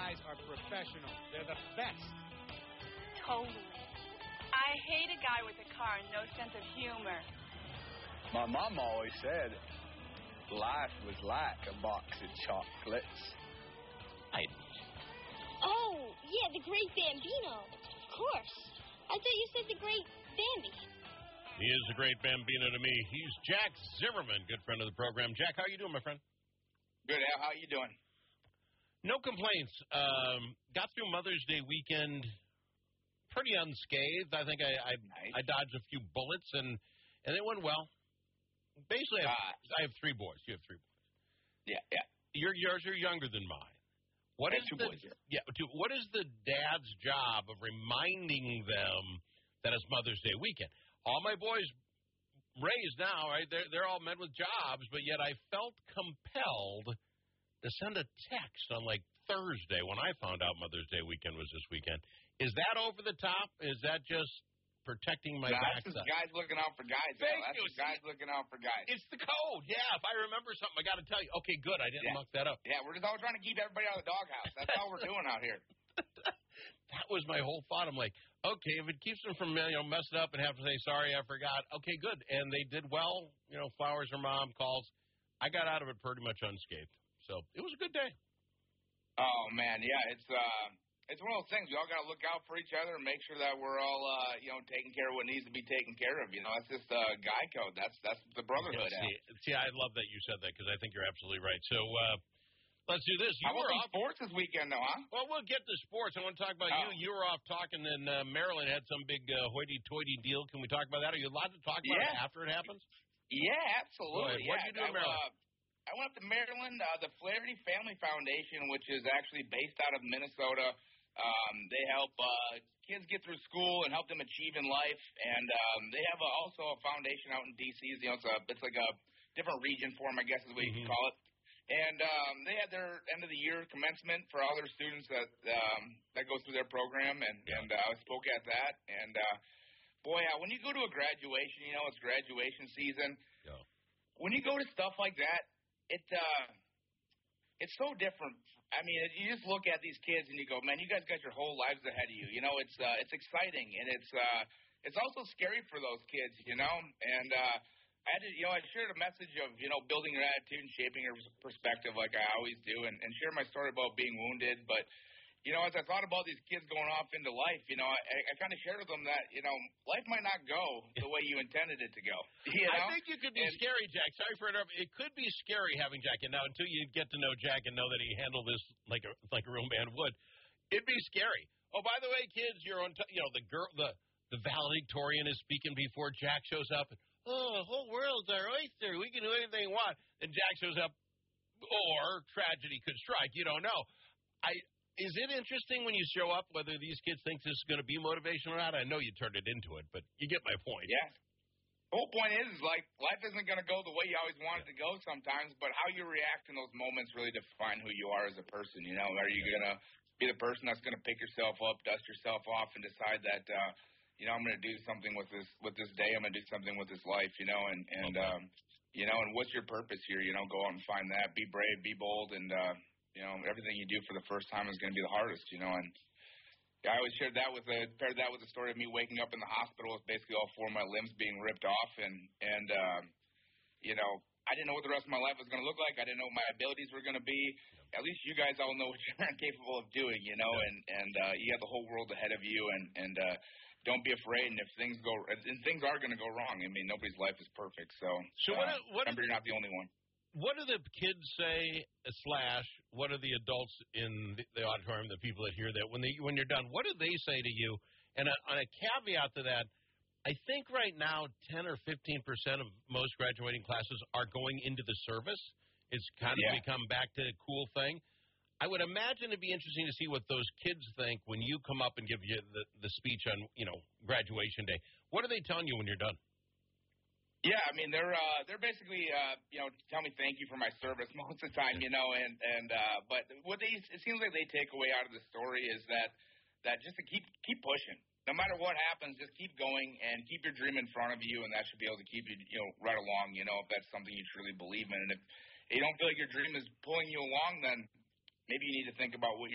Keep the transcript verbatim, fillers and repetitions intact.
guys are professional. They're the best. Totally. I hate a guy with a car and no sense of humor. My mom always said life was like a box of chocolates. I... Oh, yeah, the Great Bambino. Of course. I thought you said the Great Bambi. He is a great Bambino to me. He's Jack Zimmerman, good friend of the program. Jack, how are you doing, my friend? Good, Al. How are you doing? No complaints. Um, got through Mother's Day weekend pretty unscathed. I think I I, nice. I dodged a few bullets, and, and it went well. Basically, I have, uh, I have three boys. You have three boys. Yeah, yeah. Your, yours are younger than mine. What is two the, boys, yeah. yeah, two, what is the dad's job of reminding them that it's Mother's Day weekend? All my boys raised now, right? They're, they're all men with jobs, but yet I felt compelled to send a text on, like, Thursday when I found out Mother's Day weekend was this weekend. Is that over the top? Is that just protecting my no, backside? That's just guys looking out for guys. Thank That's you. just guys looking out for guys. It's the code. Yeah, if I remember something, I got to tell you. Okay, good. I didn't yeah. muck that up. Yeah, we're just all trying to keep everybody out of the doghouse. That's all we're doing out here. That was my whole thought. I'm like, okay, if it keeps them from, you know, messing up and have to say, sorry, I forgot. Okay, good. And they did well. You know, flowers for mom, calls. I got out of it pretty much unscathed. So it was a good day. Oh, man, yeah, it's uh, it's one of those things. We all got to look out for each other and make sure that we're all, uh, you know, taking care of what needs to be taken care of. You know, that's just uh, guy code. That's that's the brotherhood. Yeah, see, see, I love that you said that because I think you're absolutely right. So uh, let's do this. You How were about off sports this weekend, though, huh? Well, we'll get to sports. I want to talk about oh. you. You were off talking, and uh, Maryland had some big uh, hoity-toity deal. Can we talk about that? Are you allowed to talk about yeah. it after it happens? Yeah, absolutely. What did yeah. you do in Maryland? Uh, I went up to Maryland, uh, the Flaherty Family Foundation, which is actually based out of Minnesota. Um, they help uh, kids get through school and help them achieve in life. And um, they have a, also a foundation out in D C. You know, it's, a, it's like a different region for them, I guess is what mm-hmm. you could call it. And um, they had their end of the year commencement for all their students that um, that go through their program. And, yeah. and uh, I spoke at that. And, uh, boy, uh, when you go to a graduation, you know, it's graduation season. Yeah. When you go to stuff like that, It uh, it's so different. I mean, you just look at these kids and you go, man, you guys got your whole lives ahead of you. You know, it's uh, it's exciting and it's uh, it's also scary for those kids. You know, and uh, I had to, you know, I shared a message of you know building your attitude and shaping your perspective like I always do, and, and share my story about being wounded, but. You know, as I thought about these kids going off into life, you know, I, I kind of shared with them that, you know, life might not go the way you intended it to go. You know? I think you could be and, scary, Jack. Sorry for interrupting. It could be scary having Jack. And now, until you get to know Jack and know that he handled this like a like a real man would, it'd be scary. Oh, by the way, kids, you're on. T- you know, the girl, the the valedictorian is speaking before Jack shows up. And, oh, the whole world's our oyster. We can do anything we want. And Jack shows up, or tragedy could strike. You don't know. I. Is it interesting when you show up whether these kids think this is going to be motivation or not? I know you turned it into it, but you get my point. Yeah. The whole point is, is like, life isn't going to go the way you always want it to go sometimes, but how you react in those moments really define who you are as a person, you know? Are you going to be the person that's going to pick yourself up, dust yourself off, and decide that, uh, you know, I'm going to do something with this with this day, I'm going to do something with this life, you know? And, and okay. um, you know, and what's your purpose here? You know, go out and find that. Be brave, be bold, and, uh, you know, everything you do for the first time is going to be the hardest, you know. And I always shared that with a, paired that with the story of me waking up in the hospital with basically all four of my limbs being ripped off. And, and um, you know, I didn't know what the rest of my life was going to look like. I didn't know what my abilities were going to be. At least you guys all know what you're capable of doing, you know. And, and uh, you have the whole world ahead of you. And, and uh, don't be afraid. And if things go – and things are going to go wrong. I mean, nobody's life is perfect. So, so uh, what, what remember, you're not the only one. What do the kids say, slash, what do the adults in the, the auditorium, the people that hear that, when they when you're done, what do they say to you? And a, on a caveat to that, I think right now ten or fifteen percent of most graduating classes are going into the service. It's kind of yeah. become back to a cool thing. I would imagine it'd be interesting to see what those kids think when you come up and give you the, the speech on, you know, graduation day. What are they telling you when you're done? Yeah, I mean they're uh, they're basically uh, you know tell me thank you for my service most of the time, you know, and and uh, but what they it seems like they take away out of the story is that that just to keep keep pushing, no matter what happens, just keep going and keep your dream in front of you, and that should be able to keep you you know right along, you know, if that's something you truly believe in, and if you don't feel like your dream is pulling you along, then maybe you need to think about what you're